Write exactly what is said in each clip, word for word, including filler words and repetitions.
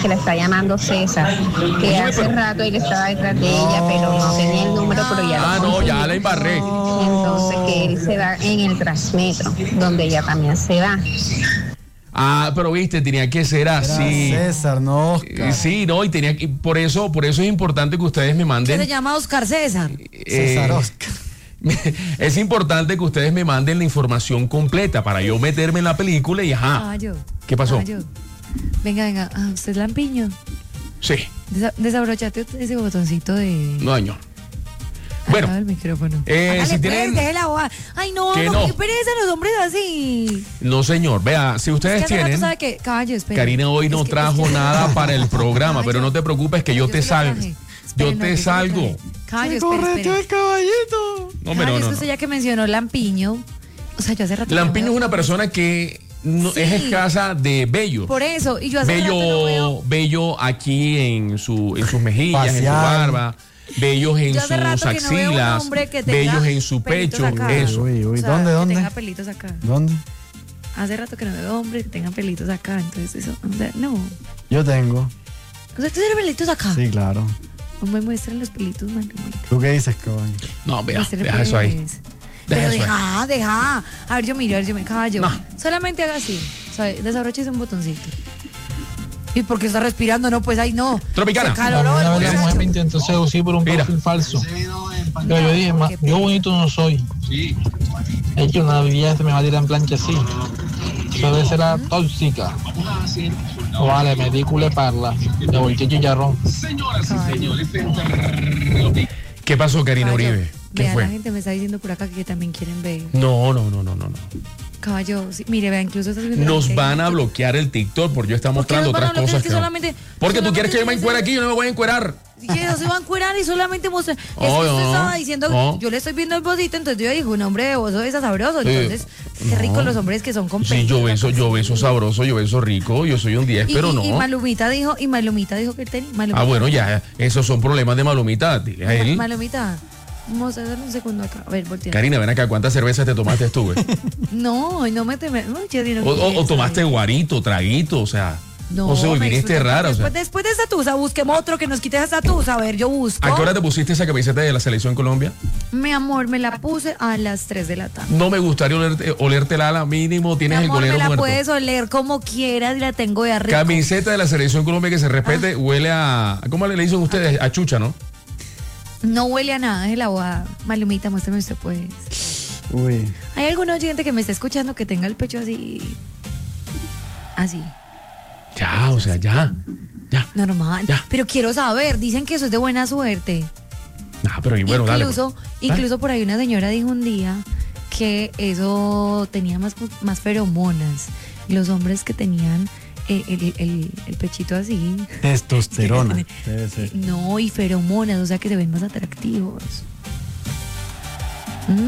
que la está llamando César, que hace rato él estaba detrás de ella, pero no tenía el número, pero ya Ah, lo no, conseguí. ya la embarré. Entonces que él se va en el Transmetro, donde ella también se va. Ah, pero viste, tenía que ser así. Era César, no Oscar. Eh, Sí, no, y tenía que, por eso, por eso es importante que ustedes me ¿Qué se manden. llama Oscar César? César eh, Oscar. Es importante que ustedes me manden la información completa para yo meterme en la película y ajá. Caballo. ¿Qué pasó? Caballo. Venga, venga. Ah, ¿usted es lampiño? Sí, Desa- desabrochate ese botoncito de... no, daño. Bueno, Acá el micrófono. eh, Hágale, si pues, tienen- deje la boba. Ay, no, Que no, no. qué pereza los hombres así. no señor, vea, si Es ustedes que hace rato tienen, sabe que, caballo, espera. Karina hoy no Es que- trajo es que- nada para el programa, pero no te preocupes que yo te sí lo salgo. traje. Yo Esperen, no, te yo sí lo salgo. traje. Caballo, Se espera, correteó espera. el caballito. No, pero Caballo, no, es no. que usted ya que mencionó Lampiño, o sea, yo hace rato... que no Lampiño veo- es una persona que no, Sí. es escasa de bello. Por eso, y yo hace rato no Bello, veo... bello aquí en, su, en sus mejillas, en su Facial. barba, bellos en Yo hace sus rato que no veo un axilas, hombre que tenga bellos en su pelitos pecho, acá. eso. Uy, uy, O sea, ¿dónde, que dónde? tenga pelitos acá. ¿Dónde? Hace rato que no veo hombres que tengan pelitos acá, entonces eso, o sea, no. Yo tengo. O sea, ¿tú tienes pelitos acá? Sí, claro. No me muestran los pelitos, man. ¿Tú qué dices, caballo? No, vea, Muéstrale, deja eso ahí. pues. Deja Pero eso ahí. deja, deja. A ver, yo miro, a ver, yo me callo. No. Solamente haga así. O sea, desabroches un botoncito. ¿Y por qué está respirando? No, pues ahí no. Tropicana. Se caloró A mí el una vez la muchacho. mujer me intentó seducir por un Mira. perfil falso. Pero yo dije, "Ma, yo bonito no soy. Es que una vieja se me va a tirar en plancha así. Eso debe ser la tóxica. O vale, me di cule parla. Le volteé chicharrón. ¿Qué pasó, Karina Caballo, Uribe? ¿Qué vea, la fue? gente me está diciendo por acá que también quieren ver. No, no, no, no, no, no. Caballo, sí, mire, vea, incluso estás viendo. Nos la van a gente. bloquear el TikTok porque yo está ¿Por qué mostrando nos van a otras bloquear? cosas Es que que no. solamente- Porque tú solamente quieres que yo me dicen- encuere aquí, yo no me voy a encuerar. Que no se va a encuerar y solamente mostrar. Es que Oh, usted no, estaba diciendo, no. yo le estoy viendo el bocito, entonces yo dije, un hombre de bozo es sabroso. Eh, Entonces, qué rico no. los hombres que son con Sí, pelitos yo acá. beso, yo beso sabroso, yo beso rico, yo soy un diez, Y, pero y- no. y Malumita dijo, y Malumita dijo que tenía. Malumita, Ah, bueno, ya, esos son problemas de Malumita. Dile a Ma- él. Malumita, vamos a dar un segundo acá. A ver, voltea. Karina, ven acá, ¿cuántas cervezas te tomaste tú, güey? No, no me teme. No, yo digo O, o- que o es, tomaste ¿sabes? guarito, traguito, o sea. No, o sea, hoy me viniste disfruto. rara, o sea. Después, después de esa tusa, busquemos otro que nos quite esa tusa. A ver, yo busco. ¿A qué hora te pusiste esa camiseta de la Selección Colombia? Mi amor, me la puse a las tres de la tarde. No me gustaría olerte, olértela a la mínimo, tienes Mi el amor, golero me la muerto. puedes oler como quieras y la tengo de arriba. Camiseta de la Selección Colombia que se respete, Ah. huele a... ¿Cómo le dicen ustedes? A chucha, ¿no? No huele a nada, es la boda. Malumita, muéstrame usted, pues. Uy. ¿Hay algún oyente que me esté escuchando que tenga el pecho así? Así. Ya, o sea, ya. Ya. Normal. Ya. Pero quiero saber, dicen que eso es de buena suerte. Ah, pero y bueno, dale. incluso, pues. incluso por ahí una señora dijo un día que eso tenía más, más feromonas. Los hombres que tenían el, el- el- el pechito así. Testosterona. Debe ser. No, y feromonas, o sea que se ven más atractivos. ¿Mm?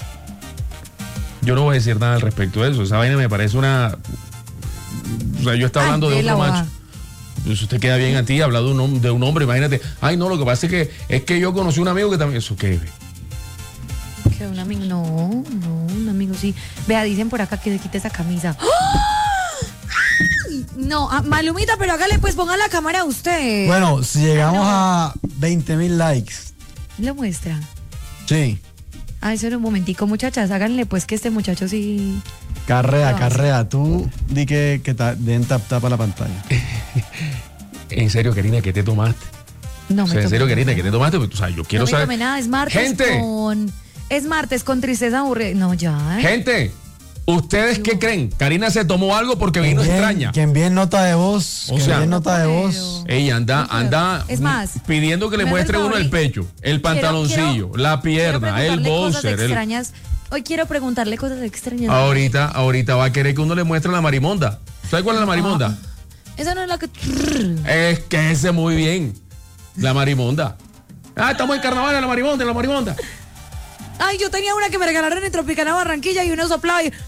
Yo no voy a decir nada al respecto de eso. Esa vaina me parece una... O sea, yo estaba hablando Ay, de de la otro boda. macho. Eso te queda bien a ti, hablar de un, hom- de un hombre, imagínate. Ay, no, lo que pasa es que es que yo conocí un amigo que también... ¿Eso qué? Que un amigo, no, no, un amigo sí. Vea, dicen por acá que se quite esa camisa. ¡Ah! Ay, no, ah, Malumita, pero hágale, pues ponga la cámara usted. Bueno, si llegamos Ah, a veinte mil likes. Lo muestra. Sí. Ah, eso era un momentico, muchachas, háganle pues que este muchacho sí. Carrea, No, carrea. Tú di que, que ta- den tap tapa la pantalla. En serio, Karina, ¿qué te tomaste? No O me sea, en tomé serio, nada. Karina, ¿qué te tomaste? Pues, o sea, yo quiero No me saber... tomé nada, es martes ¡Gente! con. Es martes con tristeza aburrida. No, ya. ¿eh? Gente, ¿ustedes qué creen? Karina se tomó algo porque vino Quien bien- extraña. Quien bien nota de voz. O quien sea- bien nota de No voz. puedo. Ella anda, No puedo. anda Es más, pidiendo que le me muestre hace el uno el favor y- pecho, el Quiero- pantaloncillo, quiero- la pierna, quiero el preguntarle cosas boxer. el- extrañas. Hoy quiero preguntarle cosas extrañas. Ahorita, ahorita va a querer que uno le muestre la marimonda. ¿Sabes cuál es la marimonda? Esa no es la que. Es que ese muy bien. La marimonda. Ah, estamos en carnaval, en la marimonda, en la marimonda. Ay, yo tenía una que me regalaron en Tropicana Barranquilla y uno soplaba y.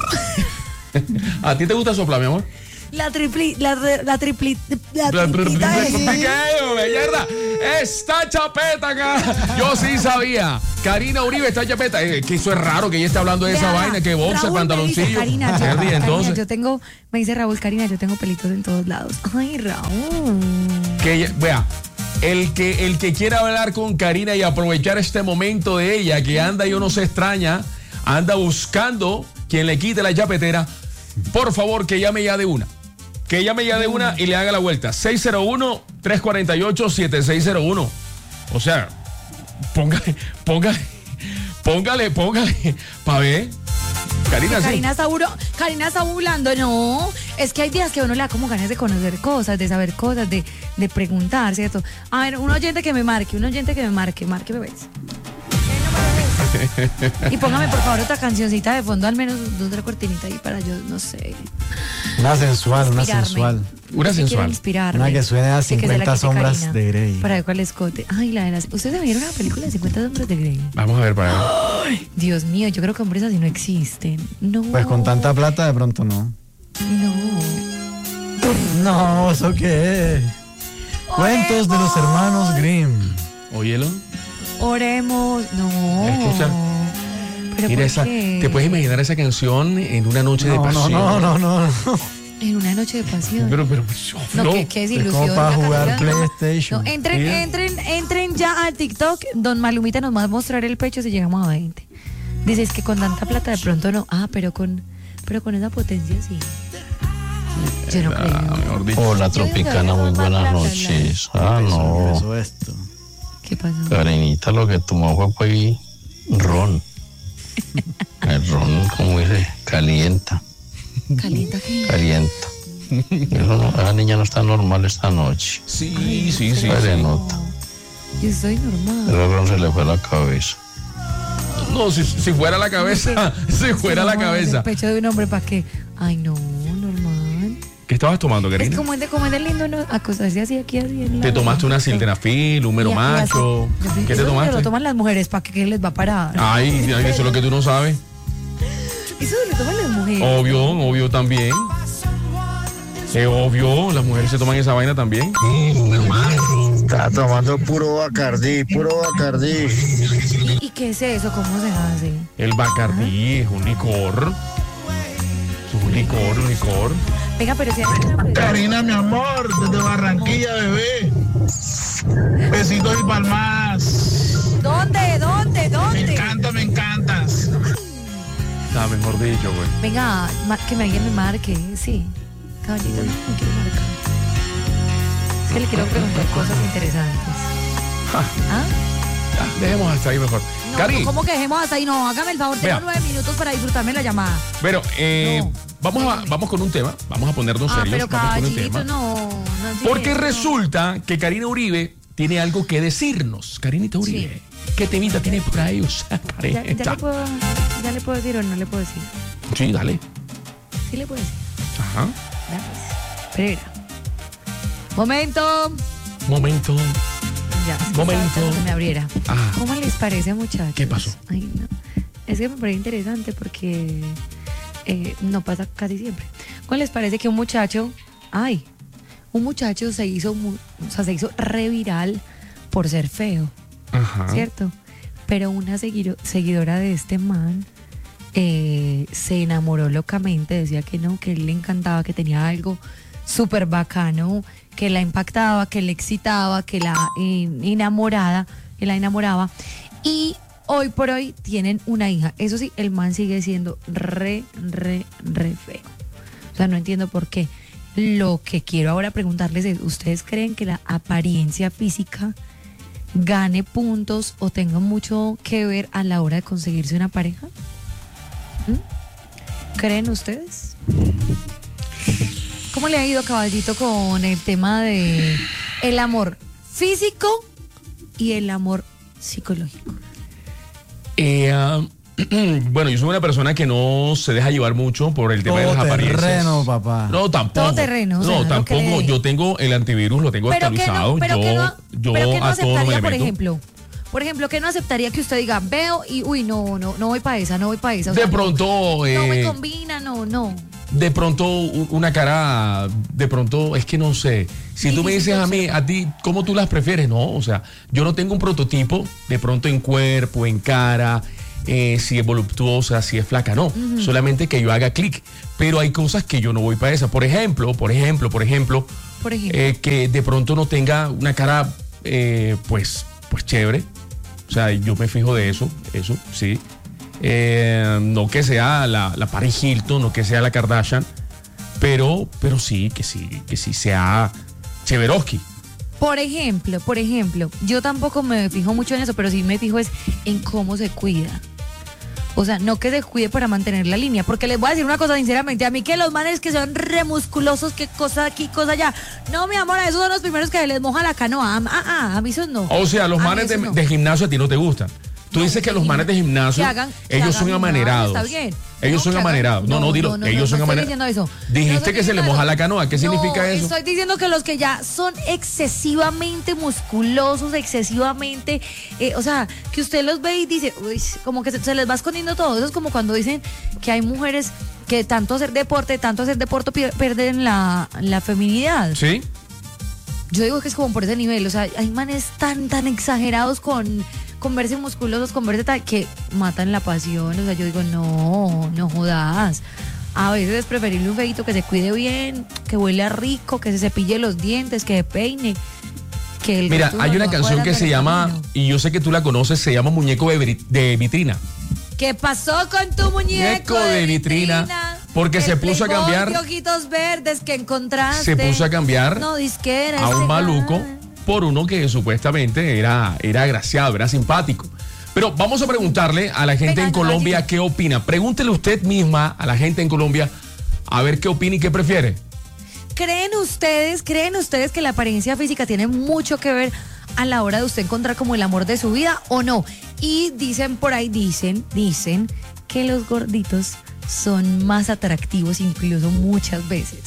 ¿A ti te gusta soplar, mi amor? La tripli, la, la tripli, la ¿Qué, triplita de- mierda? Está chapeta acá. Yo sí sabía. Karina Uribe está chapeta. Eh, que eso es raro que ella esté hablando de esa Vea, vaina, que boxer, Raúl me pantaloncillo. dice, Karina, yo, Serdi, Karina, entonces, yo tengo, me dice Raúl, Karina, yo tengo pelitos en todos lados. Ay, Raúl. que ella- vea, el que, el que quiera hablar con Karina y aprovechar este momento de ella, que anda y uno se extraña, anda buscando quien le quite la chapetera, por favor, que llame ya de una. Que llame ya de una y le haga la vuelta. seis cero uno, tres cuatro ocho, siete seis cero uno. O sea, póngale, póngale, póngale, póngale, pa' ver. Karina, sí. Karina está, buro- Karina está burlando, no. Es que hay días que a uno le da como ganas de conocer cosas, de saber cosas, de, de preguntar, ¿cierto? A ver, un oyente que me marque, un oyente que me marque, marque, bebés. Y póngame por favor otra cancioncita de fondo, al menos otra cortinita ahí para yo, no sé. Una sensual, una inspirarme. sensual. Una Sí quiero sensual. inspirarme. Una que suene a Sí, que se la cincuenta quite sombras Karina, de Grey. Para ver cuál escote. Ay, la de las. ¿Ustedes me vieron la película de cincuenta sombras de Grey? Vamos a ver para ver. Dios mío, yo creo que hombres así no existen. No. Pues con tanta plata de pronto no. No. No, ¿eso qué es? Cuentos de los hermanos Grimm. Óyelo. Oremos. No. Escucha. ¿Pero Mira por esa. qué? ¿Te puedes imaginar esa canción en una noche de No, no, pasión? no, no, no. En una noche de pasión. Pero, pero, No, no. qué, qué Es desilusión. como para la jugar carrera, no. PlayStation. No, entren, Mira. entren, entren ya al TikTok. Don Malumita nos va a mostrar el pecho si llegamos a veinte. Dices que con tanta plata de pronto no. Ah, pero con, pero con esa potencia sí. Yo no Ah, creo. mejor dicho. Hola Tropicana, muy buenas noches. Ah, no. Empezó esto. ¿Qué pasó? Karenita, lo que tomó fue pues ron. El ron, como dice, calienta, ¿Calienta qué? calienta. Eso no- esa niña no está normal esta noche. Sí, sí, sí. Se le sí. nota. Yo estoy normal. El ron se le fue a la cabeza. No, si, si fuera la cabeza, si fuera la No, cabeza. El pecho de un hombre, ¿para qué? Ay, no, normal. ¿Qué estabas tomando, Es Karina? como es de, como es de lindo no, acostarse así, aquí, así. en la- ¿Te tomaste una sildenafil, un mero Y- y macho? así. ¿Qué Eso te Lo tomaste? toman las mujeres, ¿para qué, qué les va a parar? Ay, ay, eso es lo que tú no sabes. Eso lo toman las mujeres. Obvio, obvio también. Es obvio, las mujeres se toman esa vaina también. Está tomando puro Bacardí, puro Bacardí. ¿Y qué es eso? ¿Cómo se hace? El Bacardí es un licor. Es un licor, un licor. Venga, pero si... Karina, mi amor, desde Barranquilla, bebé. Besitos y palmas. ¿Dónde? ¿Dónde? Me ¿Dónde? encanta, me encantas. Está mejor dicho, güey. Venga, ma- que me alguien me marque. Sí. Caballito, no, no quiero marcar. Es que le quiero preguntar cosas interesantes. Ja, ¿Ah? ya, dejemos hasta ahí mejor. No, Cari, no, ¿cómo que dejemos hasta ahí? No, hágame el favor, tengo Vea. nueve minutos para disfrutarme la llamada. pero eh, No. vamos, a, vamos con un tema. Vamos a ponernos Ah, serios. pero vamos con un caballito, tema. no. no es Porque eso. resulta que Karina Uribe tiene algo que decirnos. Karinita Uribe, ¿qué temita tiene por ahí? O sea, Ya, ya, le Karinita. puedo, ¿Ya le puedo decir o no le puedo decir? Sí, dale. Sí le puedo decir. Ajá. Gracias. Espera. Momento. Momento. Ya, es que Momento. estaba esperando que me abriera. Ah. ¿Cómo les parece, muchachos? ¿Qué pasó? Ay, no. Es que me parece interesante porque eh, no pasa casi siempre. ¿Cómo les parece que un muchacho, ay, un muchacho se hizo, mu- o sea, se hizo reviral por ser feo, Ajá. ¿cierto? Pero una seguido- seguidora de este man eh, se enamoró locamente, decía que no, que él le encantaba, que tenía algo súper bacano, que la impactaba, que le excitaba, que la eh, enamorada, que la enamoraba. Y hoy por hoy tienen una hija. Eso sí, el man sigue siendo re, re, re feo. O sea, no entiendo por qué. Lo que quiero ahora preguntarles es, ¿ustedes creen que la apariencia física gane puntos o tenga mucho que ver a la hora de conseguirse una pareja? ¿Mm? ¿Creen ustedes? ¿Cómo le ha ido, caballito, con el tema de el amor físico y el amor psicológico? Eh, ah, bueno, yo soy una persona que no se deja llevar mucho por el tema de las Todo apariencias. terreno, papá. No, tampoco. Todo terreno, o sea, no, lo tampoco. que le- Yo tengo el antivirus, lo tengo Pero que actualizado. no, pero yo que no, yo pero que no a todo no me aceptaría, le por meto. ejemplo. Por ejemplo, que no aceptaría que usted diga, veo y, uy, no, no, no voy para esa, no voy para esa. o De sea, no- pronto. No me eh, combina, no, no. de pronto una cara, de pronto, es que no sé. Si tú me dices a mí, a ti, ¿cómo tú las prefieres? No, o sea, yo no tengo un prototipo de pronto en cuerpo, en cara, eh, si es voluptuosa, si es flaca, no. Uh-huh. Solamente que yo haga clic. Pero hay cosas que yo no voy para esa. Por ejemplo, por ejemplo, por ejemplo, por ejemplo. Eh, que de pronto no tenga una cara, eh, pues, pues chévere. O sea, yo me fijo de eso, eso, sí. Eh, no que sea la, la Paris Hilton, no que sea la Kardashian, pero, pero sí, que sí, que sí sea Cheverosky. Por ejemplo, por ejemplo, yo tampoco me fijo mucho en eso, pero sí me fijo es en cómo se cuida. O sea, no que se cuide para mantener la línea, porque les voy a decir una cosa sinceramente, a mí que los manes que son remusculosos, que cosa aquí, cosa allá, no, mi amor, esos son los primeros que les moja la canoa, ah, ah, a mí eso no. O sea, los manes de, no. de gimnasio a ti no te gustan. Tú no, dices que los manes de gimnasio, hagan, ellos son amanerados. Está bien. Ellos no, son amanerados. No, no, no, dilo. No, no, ellos no, son amanerados. Dijiste que se les moja la canoa. ¿Qué significa eso? Estoy diciendo que los que ya son excesivamente musculosos, excesivamente, eh, o sea, que usted los ve y dice, uy, como que se, se les va escondiendo todo. Eso es como cuando dicen que hay mujeres que tanto hacer deporte, tanto hacer deporte pierden la, la feminidad. Sí. Yo digo que es como por ese nivel. O sea, hay manes tan, tan exagerados con... con verse musculosos, con verse tal, que matan la pasión. O sea, yo digo, no, no jodas. A veces es preferible un feito que se cuide bien, que huele rico, que se cepille los dientes, que se peine. Que el Mira, hay una no canción que se llama, camino. Y yo sé que tú la conoces, se llama Muñeco de, de Vitrina. ¿Qué pasó con tu muñeco de, de vitrina? vitrina? Porque el se puso a cambiar. De ojitos verdes que encontraste. Se puso a cambiar no, disquera, a un maluco. Mal. Por uno que supuestamente era, era agraciado, era simpático. Pero vamos a preguntarle a la gente Venga, en Colombia qué opina. Pregúntele usted misma a la gente en Colombia a ver qué opina y qué prefiere. ¿Creen ustedes, creen ustedes que la apariencia física tiene mucho que ver a la hora de usted encontrar como el amor de su vida o no? Y dicen por ahí, dicen, dicen que los gorditos son más atractivos incluso muchas veces.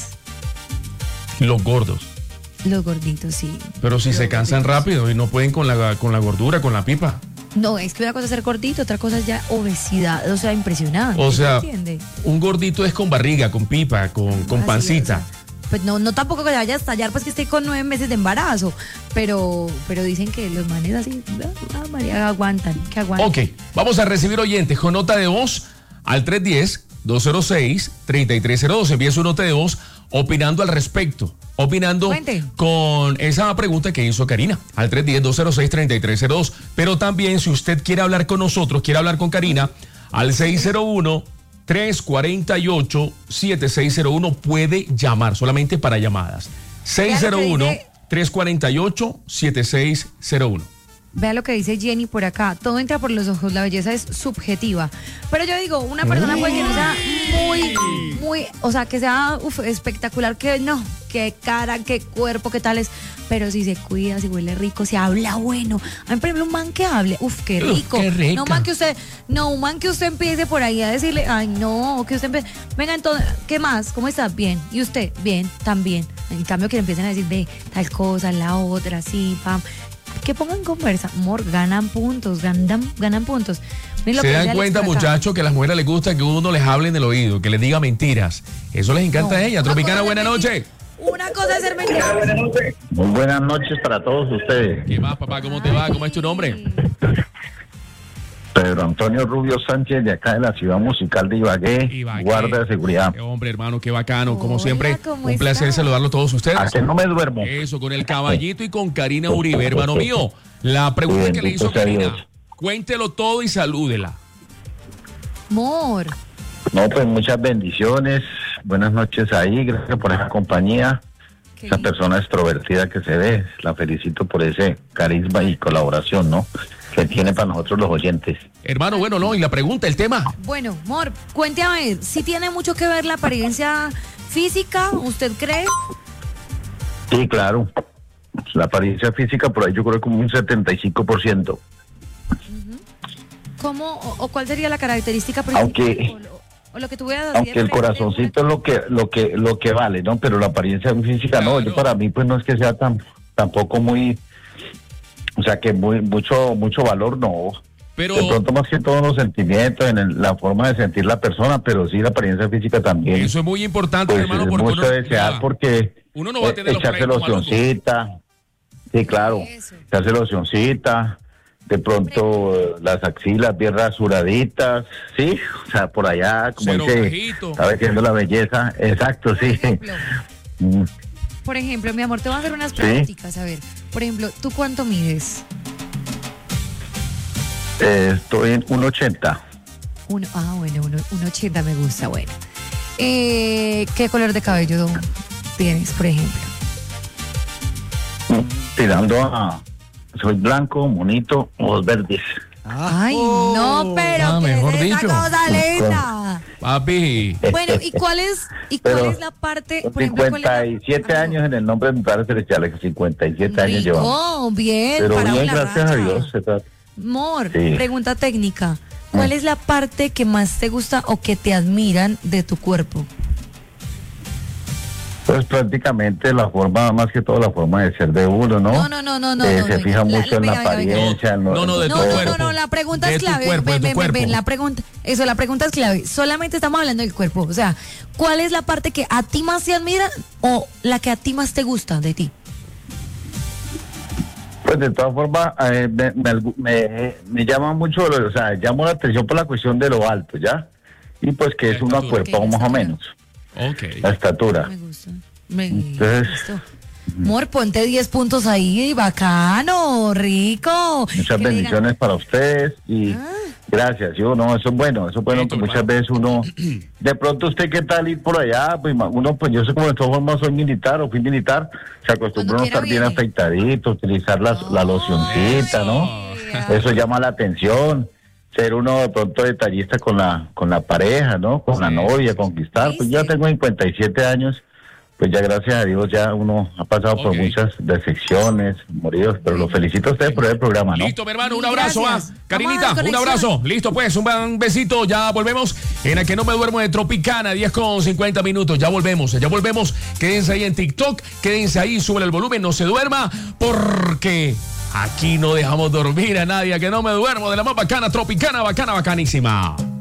Los gordos. Los gorditos, sí. Pero si los se cansan gorditos. rápido y no pueden con la, con la gordura, con la pipa. No, es que una cosa es ser gordito, otra cosa es ya obesidad, o sea, impresionante. O sea, un gordito es con barriga, con pipa, con, con pancita. Así, o sea, pues no, no tampoco que se vaya a estallar, pues que esté con nueve meses de embarazo, pero, pero dicen que los manes así, ah, María, aguantan, que aguantan. Ok, vamos a recibir oyentes con nota de voz al tres uno cero, dos cero seis, tres tres cero dos. Envíe su nota de voz opinando al respecto. Opinando Cuente. Con esa pregunta que hizo Karina al tres uno cero, dos cero seis, tres tres cero dos. Pero también si usted quiere hablar con nosotros, quiere hablar con Karina, al seis cero uno, tres cuatro ocho, siete seis cero uno puede llamar solamente para llamadas. seis cero uno, tres cuatro ocho, siete seis cero uno. Vea lo que dice Jenny por acá. Todo entra por los ojos, la belleza es subjetiva. Pero yo digo, una persona puede que no sea muy, muy, o sea, que sea uf, espectacular, que no, qué cara, qué cuerpo, qué tal es. Pero si se cuida, si huele rico, si habla bueno. A mí, por ejemplo, un man que hable, uf, qué rico. Uf, qué rica. No, man que usted, no, un man que usted empiece por ahí a decirle, ay, no, que usted empiece, venga, entonces, ¿qué más? ¿Cómo está? Bien. ¿Y usted? Bien, también. En cambio, que le empiecen a decir, ve, tal cosa, la otra, sí, pam. Que pongan conversa, amor, ganan puntos, ganan, ganan puntos. Se dan cuenta, muchachos, que a las mujeres les gusta que uno les hable en el oído, que les diga mentiras. Eso les encanta no, a ella. Tropicana, buena noche. Una cosa es ser mentira. Muy buenas noches para todos ustedes. ¿Qué más, papá? ¿Cómo te va? ¿Cómo es tu nombre? Pedro Antonio Rubio Sánchez, de acá de la ciudad musical de Ibagué, Ibagué. Guarda de seguridad. Qué hombre, hermano, qué bacano. Como Hola, siempre, ¿cómo un placer está? saludarlo a todos ustedes. ¿A que no me duermo? Eso, con el caballito y con Karina Uribe, hermano mío. La pregunta Bien, que le hizo Karina, Dios. Cuéntelo todo y salúdela. Amor. No, pues muchas bendiciones. Buenas noches ahí. Gracias por esa compañía. Qué Esa lindo. persona extrovertida que se ve. La felicito por ese carisma y colaboración, ¿no? Que tiene para nosotros los oyentes. Hermano, bueno, no, y la pregunta, el tema. Bueno, amor, cuéntame, si tiene mucho que ver la apariencia física, ¿usted cree? Sí, claro. La apariencia física por ahí yo creo que como un setenta y cinco por ciento. ¿Cómo o, o cuál sería la característica principal? Aunque, o, lo, o lo que tú veas así aunque de el frente, corazoncito es lo que lo que lo que vale, ¿no? Pero la apariencia física Claro. no, yo para mí pues no es que sea tan tampoco muy, o sea, que muy mucho mucho valor, no. Pero, de pronto más que todos los sentimientos, en el- la forma de sentir la persona, pero sí la apariencia física también. eso es muy importante, Pues hermano, es porque mucho uno, desear ya, porque uno no va a tener eh, los echarse pleitos malucos. locioncita, sí, claro, Eso. echarse locioncita, de pronto eh, las axilas bien rasuraditas, sí, o sea, por allá, como Cero dice, gajito. está diciendo la belleza, exacto, sí. ejemplo. Mm, Por ejemplo, mi amor, te voy a hacer unas Sí. preguntitas. A ver, por ejemplo, ¿tú cuánto mides? eh, estoy en uno ochenta. Uno, ah, bueno, uno, un ochenta me gusta, bueno. Eh, ¿Qué color de cabello tienes, por ejemplo? tirando a soy blanco, bonito, ojos verdes. Ay, no, pero ah, ¿qué mejor es esa dicho. cosa linda? Papi, Bueno, ¿y cuál es, y cuál Pero es la parte, Con por ejemplo, cuál es la- cincuenta y siete Ah, años en el nombre de mi padre celestial, cincuenta y siete años llevamos. rico, bien, Pero parado bien, en la gracias a racha. Dios. se trata- Amor, Sí. pregunta técnica. ¿Cuál Mm. es la parte que más te gusta o que te admiran de tu cuerpo? Pues prácticamente la forma, más que todo la forma de ser de uno, ¿no? No, no, no, no, no, Eh, no, se no, fija la- mucho en venga, la venga, venga. apariencia. en lo- No, no, de en tu No, todo. no, cuerpo. no, no, la pregunta De es tu clave. cuerpo, de ven, tu ven, ven, cuerpo. ven, la pregunta, eso, la pregunta es clave. Solamente estamos hablando del cuerpo. O sea, ¿cuál es la parte que a ti más te admira o la que a ti más te gusta de ti? Pues de todas formas, eh, me, me, me- me llama mucho, lo- o sea, llamo la atención por la cuestión de lo alto, ¿ya? Y pues que La es una estatura. cuerpa Ok, la más o estatura. menos, ok. la estatura. Me gusta. Me Entonces- listo. Amor, ponte diez puntos ahí, bacano, rico. Muchas Que le digan, bendiciones para ustedes y Ah. gracias. Yo, no, eso es bueno, eso es bueno Listo, que muchas hermano. veces uno, de pronto usted qué tal ir por allá, pues ma- uno, pues yo sé como de todas formas soy militar o fui militar, se acostumbra Cuando a estar quiera bien viene. afeitadito, utilizar la, la locioncita, ¿no? Ay, Eso llama la atención. Ser uno de pronto detallista con la con la pareja, ¿no? Con la Sí, novia, sí, conquistar. Pues ¿Viste? ya tengo cincuenta y siete años, pues ya gracias a Dios ya uno ha pasado por Ok. muchas decepciones, moridos, pero lo felicito a ustedes por el programa, ¿no? Listo, mi hermano, un Mil abrazo, gracias. ah. Vamos a Karinita, dar un conexión. abrazo. Listo, pues, un buen besito. Ya volvemos en el que no me duermo de Tropicana, diez con cincuenta minutos. Ya volvemos, ya volvemos. Quédense ahí en TikTok, quédense ahí, suben el volumen, no se duerma, porque aquí no dejamos dormir a nadie. A que no me duermo de la más bacana, Tropicana, bacana, bacanísima.